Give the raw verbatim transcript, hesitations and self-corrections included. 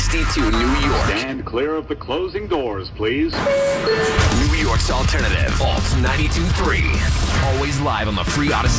sixty-two, New York. Stand clear of the closing doors, please. New York's alternative. Alt ninety-two point three. Always live on the free Odyssey.